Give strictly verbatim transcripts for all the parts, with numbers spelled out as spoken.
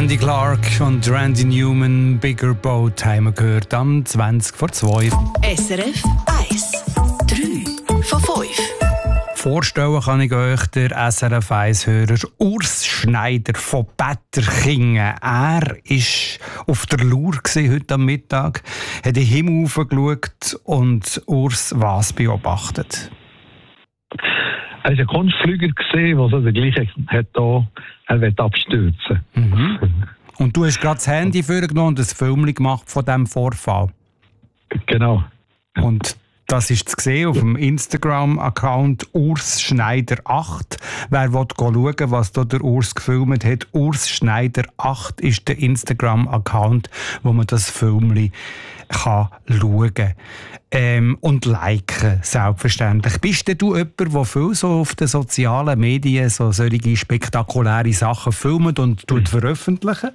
Randy Clark und Randy Newman, Bigger Boat, haben wir gehört, am zwanzig vor zwei. S R F eins. drei von fünf. Vorstellen kann ich euch den S R F eins-Hörer Urs Schneider von Betterkingen. Er war auf der Lur heute am Mittag, hat in den Himmel hochgeschaut und Urs was beobachtet. Er war ein Kunstflüger, der so den gleichen hat, hier, er will abstürzen. Mhm. Und du hast gerade das Handy vorgenommen und ein Film gemacht von diesem Vorfall. Genau. Und das ist zu sehen auf dem Instagram-Account Urs Schneider acht. Wer will schauen, was da der Urs gefilmt hat, Urs Schneider acht ist der Instagram-Account, wo man das Film kann schauen ähm, und liken, selbstverständlich. Bist denn du jemand, der viel so auf den sozialen Medien so solche spektakuläre Sachen filmt und mhm. veröffentlichen?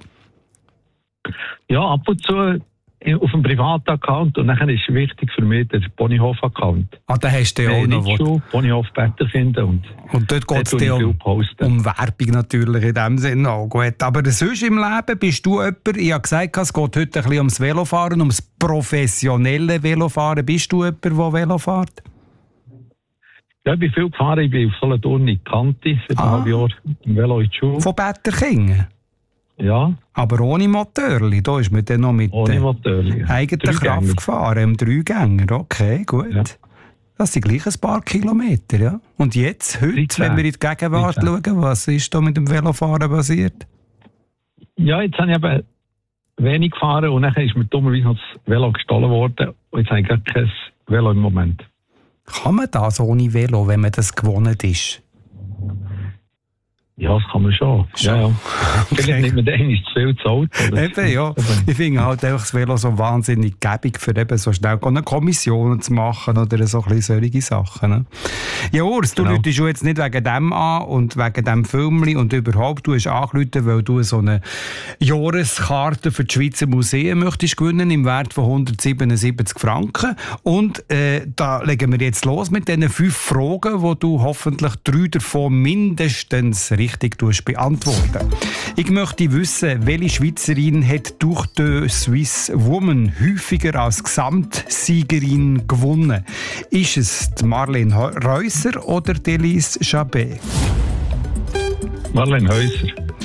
Ja, ab und zu auf einem privaten Account und dann ist wichtig für mich der Ponyhof-Account. Ah, da hast du ja auch noch was. Ponyhof Better finden und, und dort geht es dir um, um Werbung natürlich in dem Sinne auch. Gut. Aber sonst im Leben bist du jemand, ich habe gesagt, es geht heute ein bisschen ums Velofahren, ums professionelle Velofahren. Bist du jemand, der Velo fährt? Ja, ich bin viel gefahren. Ich bin auf Solothurn in Kante, seit ah. einem Jahr im Velo in die Schule. Von Betterkingen? Ja. Aber ohne Motörli, da ist man dann noch mit ohne Motörli, ja. eigener Kraft gefahren, im Dreigänger. Okay, gut. Ja. Das sind gleich ein paar Kilometer, ja. Und jetzt, heute, dreizehn wenn wir in die Gegenwart dreizehn schauen, was ist da mit dem Velofahren passiert? Ja, jetzt habe ich eben wenig gefahren und dann ist mir dummerweise noch das Velo gestohlen worden. Und jetzt habe ich gar kein Velo im Moment. Kann man das ohne Velo, wenn man das gewohnt ist? Ja, das kann man schon. schon. Ja, ja. Okay. Vielleicht nimmt man dann zu viel zu Auto. Eben, ja. Ich finde halt einfach das Velo so wahnsinnig gäbig, für eben so schnell eine Kommission zu machen oder so ein bisschen solche Sachen. Ne? Ja, Urs, du genau. läutest jetzt nicht wegen dem an und wegen dem Filmchen und überhaupt, du hast angerufen, weil du so eine Jahreskarte für die Schweizer Museen möchtest gewinnen im Wert von hundertsiebenundsiebzig Franken. Und äh, da legen wir jetzt los mit diesen fünf Fragen, wo du hoffentlich drei davon mindestens richtig richtig beantworten. Ich möchte wissen, welche Schweizerin hat durch die Swiss Woman häufiger als Gesamtsiegerin gewonnen? Ist es die Marlene Reusser oder die Elise Jabet? Marlene Häuser.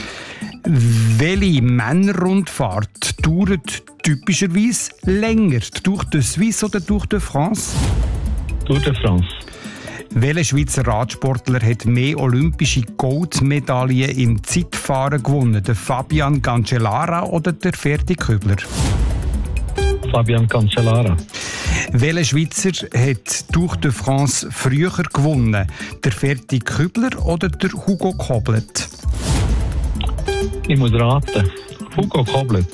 Welche Männerrundfahrt dauert typischerweise länger? Durch die Swiss oder durch die France? Durch die France. Welcher Schweizer Radsportler hat mehr olympische Goldmedaillen im Zeitfahren gewonnen? Der Fabian Cancellara oder der Ferdi Kübler? Fabian Cancellara. Welcher Schweizer hat durch die France früher gewonnen? Der Ferdi Kübler oder der Hugo Koblet? Ich muss raten. Hugo Koblet.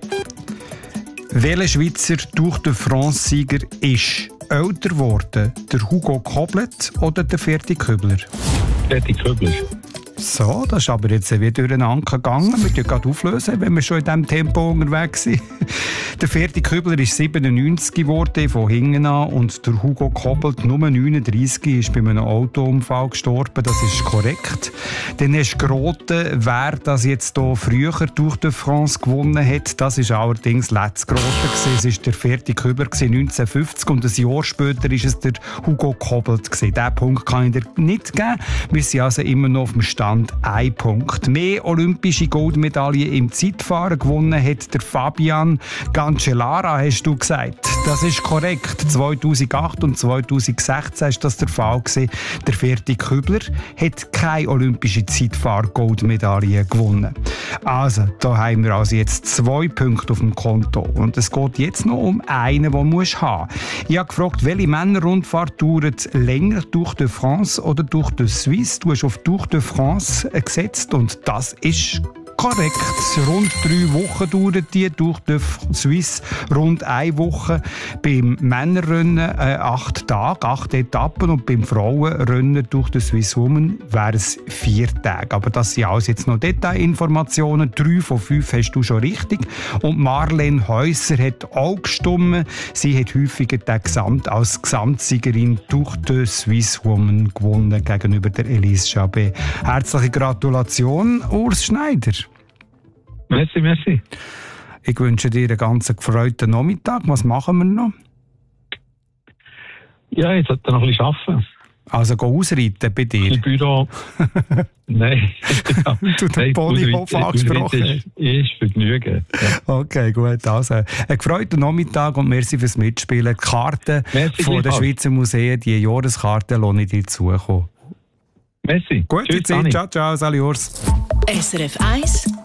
Welcher Schweizer durch die France-Sieger ist älter geworden? Der Hugo Koblet oder der Ferdi Kübler? Ferdi Kübler. So, das ist aber jetzt wieder durcheinander gegangen. Wir können gerade auflösen, wenn wir schon in diesem Tempo unterwegs sind. Der Ferdi Kübler ist siebenundneunzig geworden, von hinten an, und der Hugo Koblet, nur neununddreissig, ist bei einem Autounfall gestorben. Das ist korrekt. Dann hast du geraten, wer das jetzt hier früher durch die France gewonnen hat. Das ist allerdings letztes geraten. Es war der Ferdi Kübler neunzehnhundertfünfzig und ein Jahr später war es der Hugo Koblet. Diesen Punkt kann ich dir nicht geben. Wir sind also immer noch auf dem Stand ein Punkt. Mehr olympische Goldmedaillen im Zeitfahren gewonnen hat der Fabian Cancellara, hast du gesagt. Das ist korrekt. zweitausendacht und zweitausendsechzehn ist das der Fall gewesen. Der Ferdi Kübler hat keine olympische Zeitfahr-Goldmedaille gewonnen. Also, da haben wir also jetzt zwei Punkte auf dem Konto. Und es geht jetzt noch um einen, den du haben musst. Ich habe gefragt, welche Männerrundfahrt dauert länger, durch die France oder durch die Suisse? Du hast auf durch die France gesetzt und das ist korrekt. Rund drei Wochen dauert die, durch die Swiss rund eine Woche. Beim Männerrennen äh, acht Tage, acht Etappen, und beim Frauenrennen durch die Swiss Woman wären es vier Tage. Aber das sind alles jetzt noch Detailinformationen. Drei von fünf hast du schon richtig. Und Marlene Häuser hat auch gestimmt. Sie hat häufiger den Gesamt als Gesamtsiegerin durch die Swiss Woman gewonnen gegenüber der Elise Jabet. Herzliche Gratulation, Urs Schneider. Merci, merci. Ich wünsche dir einen ganz gefreuten Nachmittag. Was machen wir noch? Ja, jetzt sollte er noch ein bisschen arbeiten. Also go ausreiten bei dir. Im Büro. Nein. Du den Ponyhof angesprochen hast. Ist, ist Vergnügen. Ja. Okay, gut. Also, einen gefreuten Nachmittag und merci fürs Mitspielen. Die Karten Merci von den gleichfalls. Schweizer Museen, die Jahreskarten, lasse ich dir zukommen. Merci. Gute Tschüss, Zeit. Dani. Ciao, ciao. Salut. S R F eins